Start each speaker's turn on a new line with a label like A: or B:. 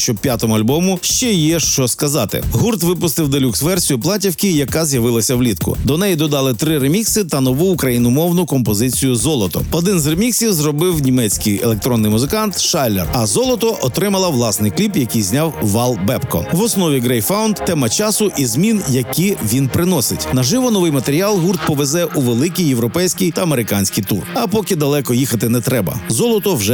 A: що п'ятому альбому ще є що сказати. Гурт випустив делюкс-версію платівки, яка з'явилася влітку. До неї додали 3 ремікси та нову україномовну композицію «Золото». Один з реміксів зробив німецький електронний музикант Шайлер, а «Золото» отримала власний кліп, який зняв Вал Бебко. В основі Greyfound – тема часу і змін, які він приносить. Наживо новий матеріал гурт повезе у великий європейський та американський тур. А поки далеко їхати не треба. «Золото» вже